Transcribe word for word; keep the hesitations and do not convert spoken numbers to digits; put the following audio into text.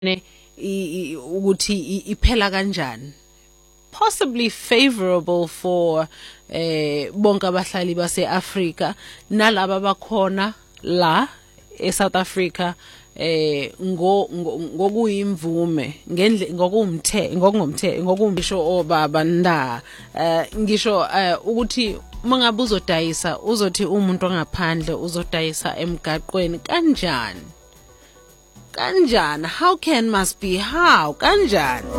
ne i- i- ukuthi i- iphela kanjani, possibly favorable for eh bonke abahlali base-Afrika nalabo abakhona la eSouth Africa eh ngo ngo- ngokuyimvume ngendle ngokumthe ngokungomthe ngokumbisho obaba nda eh ngisho eh, ukuthi mangabe uzodayisa uzothi umuntu ongaphandle uzodayisa emgaqweni kanjani kanjani how can must be how kanjani.